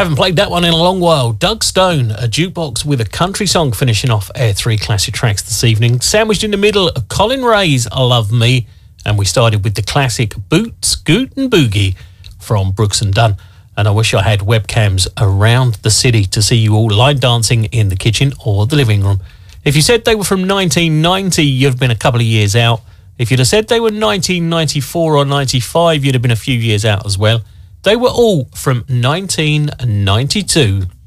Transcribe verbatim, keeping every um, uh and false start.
Haven't played that one in a long while. Doug Stone, a jukebox with a country song, finishing off Air three Classic Tracks this evening. Sandwiched in the middle, Colin Ray's I Love Me. And we started with the classic Boot, Scoot and Boogie from Brooks and Dunn. And I wish I had webcams around the city to see you all line dancing in the kitchen or the living room. If you said they were from nineteen ninety, you'd have been a couple of years out. If you'd have said they were nineteen ninety-four or ninety-five, you'd have been a few years out as well. They were all from nineteen ninety-two.